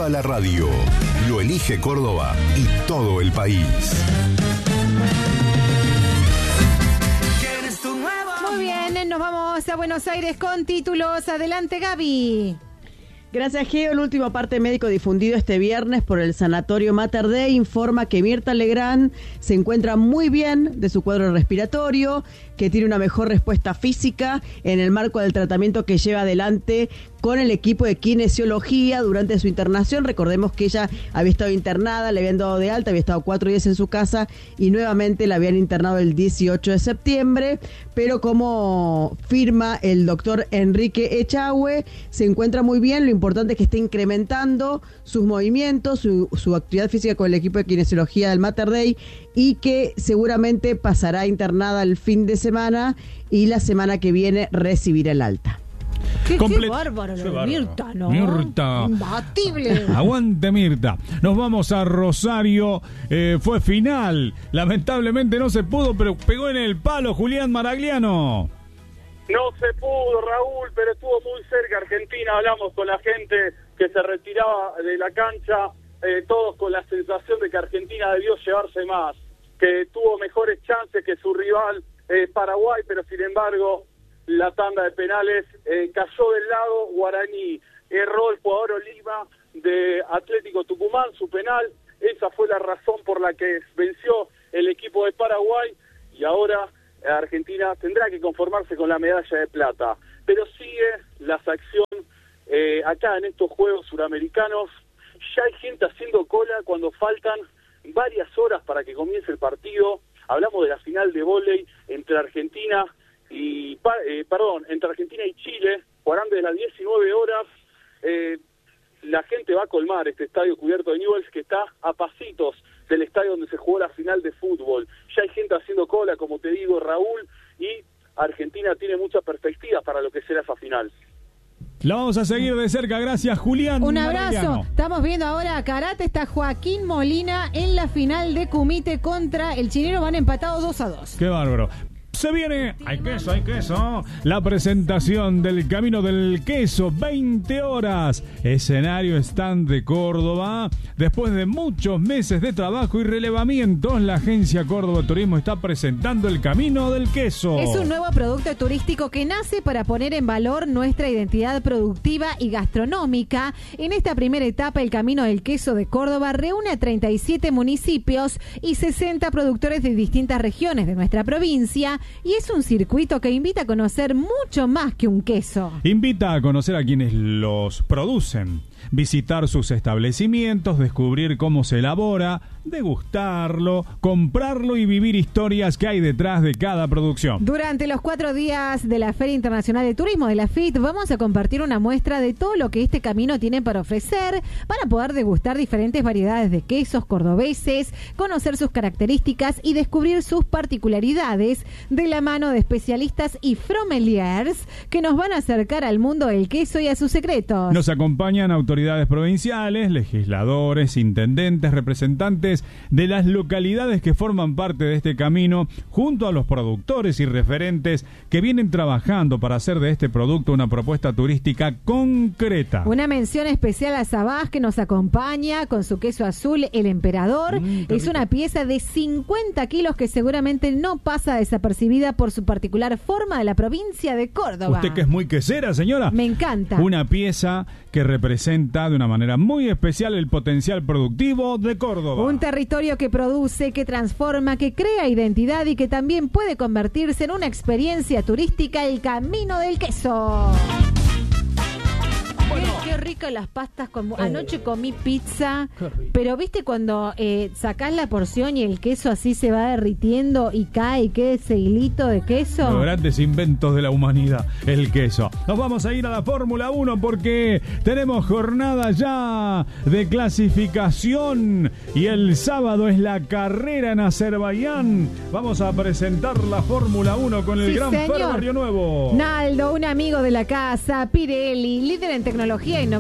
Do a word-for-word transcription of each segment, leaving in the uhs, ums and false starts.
toda la radio. Lo elige Córdoba y todo el país. Muy bien, nos vamos a Buenos Aires con títulos. Adelante, Gaby. Gracias, Geo. El último parte médico difundido este viernes por el Sanatorio Mater Dei informa que Mirta Legrand se encuentra muy bien de su cuadro respiratorio, que tiene una mejor respuesta física en el marco del tratamiento que lleva adelante con el equipo de kinesiología durante su internación. Recordemos que ella había estado internada, le habían dado de alta, había estado cuatro días en su casa y nuevamente la habían internado el dieciocho de septiembre, pero como firma el doctor Enrique Echagüe, se encuentra muy bien. Lo importante es que esté incrementando sus movimientos, su, su actividad física con el equipo de kinesiología del Mater Dei y que seguramente pasará internada el fin de semana y la semana que viene recibirá el alta. Qué, Comple- qué bárbaro, qué lo de Mirta, ¿no? Mirta. Imbatible. Aguante, Mirta. Nos vamos a Rosario. Eh, fue final. Lamentablemente no se pudo, pero pegó en el palo Julián Maragliano. No se pudo, Raúl, pero estuvo muy cerca Argentina. Hablamos con la gente que se retiraba de la cancha, eh, todos con la sensación de que Argentina debió llevarse más, que tuvo mejores chances que su rival eh, Paraguay, pero sin embargo la tanda de penales eh, cayó del lado guaraní. Erró el jugador Oliva de Atlético Tucumán su penal. Esa fue la razón por la que venció el equipo de Paraguay y ahora Argentina tendrá que conformarse con la medalla de plata. Pero sigue la sección eh, acá en estos Juegos Suramericanos. Ya hay gente haciendo cola cuando faltan varias horas para que comience el partido. Hablamos de la final de vóley entre Argentina y eh, perdón, entre Argentina y Chile. Jugarán desde las diecinueve horas. Eh, la gente va a colmar este estadio cubierto de Newell's, que está a pasitos del estadio donde se jugó la final de fútbol. Ya hay gente haciendo cola, como te digo, Raúl, y Argentina tiene muchas perspectivas para lo que será esa final. La vamos a seguir de cerca, gracias Julián. Un abrazo. Maragliano. Estamos viendo ahora a karate, está Joaquín Molina en la final de Kumite contra el chileno, van empatados dos a dos. Qué bárbaro. Se viene, hay queso, hay queso, la presentación del Camino del Queso, veinte horas, escenario stand de Córdoba. Después de muchos meses de trabajo y relevamientos, la agencia Córdoba Turismo está presentando el Camino del Queso. Es un nuevo producto turístico que nace para poner en valor nuestra identidad productiva y gastronómica. En esta primera etapa, el Camino del Queso de Córdoba reúne a treinta y siete municipios y sesenta productores de distintas regiones de nuestra provincia. Y es un circuito que invita a conocer mucho más que un queso. Invita a conocer a quienes los producen, visitar sus establecimientos, descubrir cómo se elabora, degustarlo, comprarlo y vivir historias que hay detrás de cada producción. Durante los cuatro días de la Feria Internacional de Turismo de la F I T vamos a compartir una muestra de todo lo que este camino tiene para ofrecer. Van a poder degustar diferentes variedades de quesos cordobeses, conocer sus características y descubrir sus particularidades de la mano de especialistas y sommeliers que nos van a acercar al mundo del queso y a sus secretos. Nos acompañan autoridades provinciales, legisladores, intendentes, representantes de las localidades que forman parte de este camino, junto a los productores y referentes que vienen trabajando para hacer de este producto una propuesta turística concreta. Una mención especial a Sabás, que nos acompaña con su queso azul, el Emperador. Mm, es una pieza de cincuenta kilos que seguramente no pasa desapercibida por su particular forma de la provincia de Córdoba. ¿Usted que es muy quesera, señora? Me encanta. Una pieza que representa de una manera muy especial el potencial productivo de Córdoba. Un territorio que produce, que transforma, que crea identidad y que también puede convertirse en una experiencia turística, el Camino del Queso. Bueno. Qué, qué rico las pastas. Con... Oh. Anoche comí pizza, pero viste cuando eh, sacás la porción y el queso así se va derritiendo y cae y queda ese hilito de queso. Los grandes inventos de la humanidad, el queso. Nos vamos a ir a la Fórmula uno porque tenemos jornada ya de clasificación y el sábado es la carrera en Azerbaiyán. Vamos a presentar la Fórmula uno con el sí, gran señor. Fer Barrio Nuevo. Naldo, un amigo de la casa, Pirelli, líder en tecnología e innovación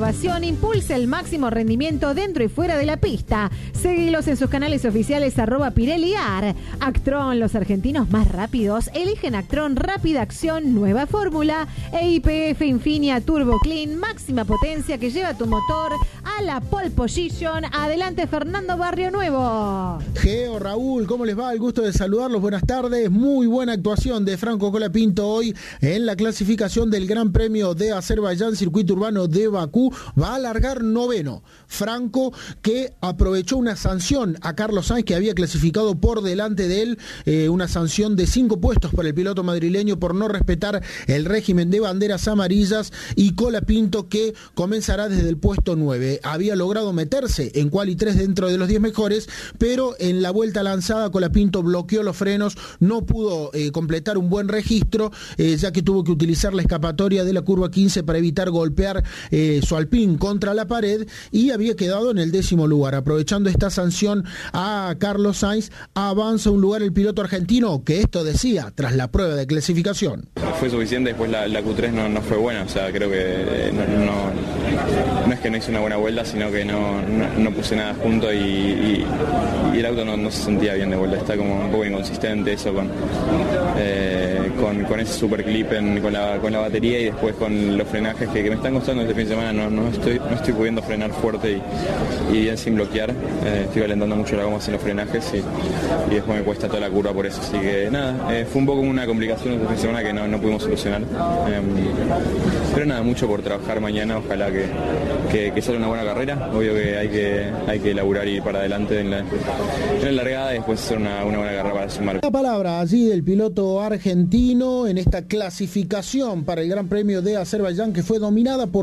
innovación impulsa el máximo rendimiento dentro y fuera de la pista. Seguilos en sus canales oficiales arroba Pirelli-Ar. Actron, los argentinos más rápidos, eligen Actron Rápida Acción, nueva fórmula. E I P F Infinia Turbo Clean, máxima potencia que lleva tu motor a la pole position. Adelante, Fernando Barrio Nuevo. Geo, Raúl, ¿cómo les va? El gusto de saludarlos. Buenas tardes. Muy buena actuación de Franco Colapinto hoy en la clasificación del Gran Premio de Azerbaiyán, circuito urbano de Bakú. Va a largar noveno. Franco, que aprovechó una sanción a Carlos Sainz, que había clasificado por delante de él, eh, una sanción de cinco puestos para el piloto madrileño por no respetar el régimen de banderas amarillas, y Colapinto, que comenzará desde el puesto nueve. Había logrado meterse en quali tres dentro de los diez mejores, pero en la vuelta lanzada Colapinto bloqueó los frenos, no pudo eh, completar un buen registro, eh, ya que tuvo que utilizar la escapatoria de la curva quince para evitar golpear eh, su Alpine contra la pared, y había quedado en el décimo lugar. Aprovechando esta sanción a Carlos Sainz, avanza un lugar el piloto argentino, que esto decía tras la prueba de clasificación. Fue suficiente, después la, la Q tres no, no fue buena, o sea, creo que no, no, no es que no hice una buena vuelta, sino que no, no, no puse nada junto y, y, y el auto no, no se sentía bien de vuelta, está como un poco inconsistente eso con, eh, con, con ese super clip en, con, la, con la batería, y después con los frenajes que, que me están costando este fin de semana, no, no, estoy, no estoy pudiendo frenar fuerte y, y bien sin bloquear, eh, estoy calentando mucho la goma sin los frenajes y, y después me cuesta toda la curva por eso, así que nada, eh, fue un poco una complicación este fin de semana que no, no pudimos solucionar, eh, pero nada, mucho por trabajar mañana, ojalá que, que, que salga una buena carrera, obvio que hay que, hay que laburar y ir para adelante en la, en la largada y después hacer una, una buena carrera para sumar. La palabra allí del piloto argentino en esta clasificación para el Gran Premio de Azerbaiyán, que fue dominada por